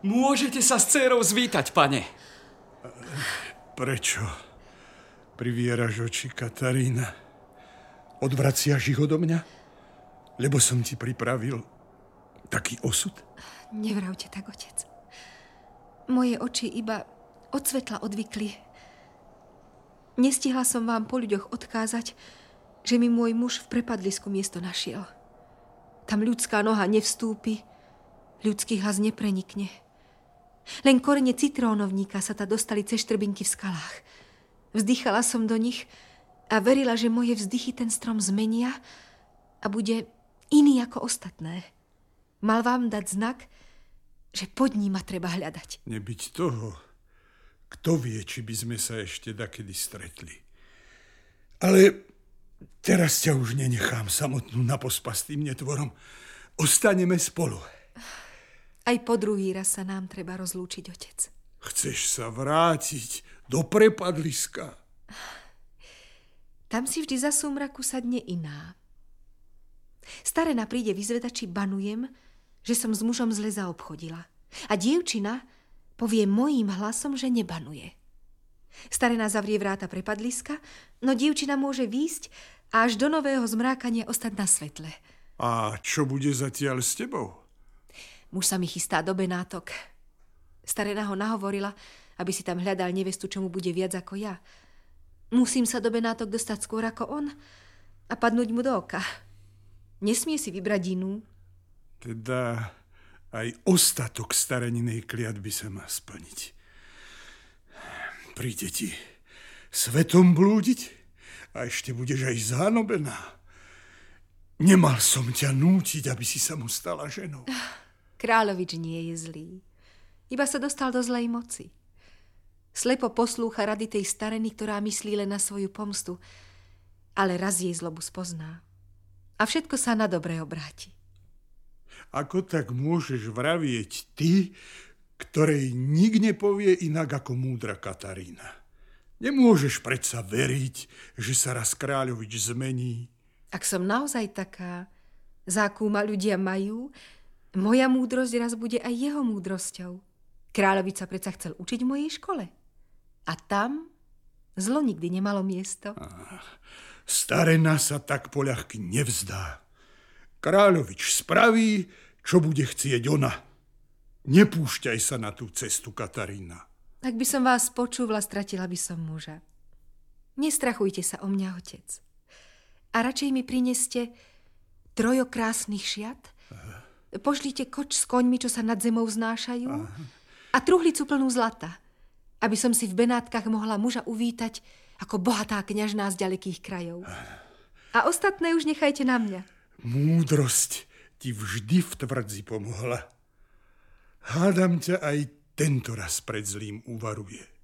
Môžete sa s dcérou zvítať, pane. Prečo privieraš oči, Katarína? Odvraciaš ich odo mňa? Lebo som ti pripravil taký osud? Nevravte tak, otec. Moje oči iba od svetla odvykli. Nestihla som vám po ľuďoch odkázať, že mi môj muž v prepadlisku miesto našiel. Tam ľudská noha nevstúpi, ľudský hlas neprenikne. Len korene citrónovníka sa ta dostali cez štrbinky v skalách. Vzdychala som do nich a verila, že moje vzdychy ten strom zmenia a bude iný ako ostatné. Mal vám dať znak, že pod ním ma treba hľadať. Nebyť toho, kto vie, či by sme sa ešte dakedy stretli. Ale teraz ťa už nenechám samotnú na pospas tým netvorom. Ostaneme spolu. Aj po druhý raz sa nám treba rozlúčiť, otec. Chceš sa vrátiť do prepadliska? Tam si vždy za súmraku sadne iná. Starena príde vyzvedať, či banujem, že som s mužom zle zaobchodila. A dievčina povie mojím hlasom, že nebanuje. Starena zavrie vráta prepadliska, no dievčina môže výjsť a až do nového zmrákania ostať na svetle. A čo bude zatiaľ s tebou? Muž sa mi chystá do Benátok. Starena ho nahovorila, aby si tam hľadal nevestu, čo mu bude viac ako ja. Musím sa do Benátok dostať skôr ako on a padnúť mu do oka. Nesmie si vybrať inú. Teda aj ostatok stareninej kliatby sa má splniť. Príde ti svetom blúdiť a ešte budeš aj zánobená. Nemal som ťa nútiť, aby si sa mu stala ženou. Kráľovič nie je zlý. Iba sa dostal do zlej moci. Slepo poslúcha rady tej stareny, ktorá myslí len na svoju pomstu, ale raz jej zlobu spozná. A všetko sa na dobre obráti. Ako tak môžeš vravieť ty, ktorej nik nepovie inak ako múdra Katarína? Nemôžeš predsa veriť, že sa raz kráľovič zmení. Ak som naozaj taká, za akú ma ľudia majú, moja múdrosť raz bude aj jeho múdrosťou. Kráľovič sa predsa chcel učiť v mojej škole. A tam zlo nikdy nemalo miesto. Starena sa tak poľahky nevzdá. Kráľovič spraví, čo bude chcieť ona. Nepúšťaj sa na tú cestu, Katarína. Ak by som vás počúvala, stratila by som muža. Nestrachujte sa o mňa, otec. A radšej mi prineste 3 krásnych šiat, pošlite koč s koňmi, čo sa nad zemou vznášajú, a truhlicu plnú zlata, aby som si v Benátkach mohla muža uvítať ako bohatá kňažná z ďalekých krajov. A ostatné už nechajte na mňa. Múdrosť ti vždy v tvrdzi pomohla. Hádam ťa aj tento raz pred zlým uvaruje.